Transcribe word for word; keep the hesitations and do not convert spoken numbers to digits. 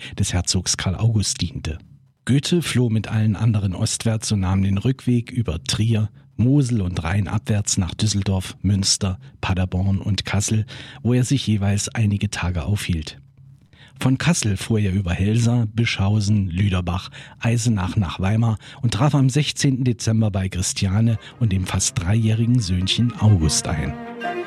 des Herzogs Karl August diente. Goethe floh mit allen anderen ostwärts und nahm den Rückweg über Trier, Mosel und Rhein abwärts nach Düsseldorf, Münster, Paderborn und Kassel, wo er sich jeweils einige Tage aufhielt. Von Kassel fuhr er über Helsa, Bischhausen, Lüderbach, Eisenach nach Weimar und traf am sechzehnten Dezember bei Christiane und dem fast dreijährigen Söhnchen August ein.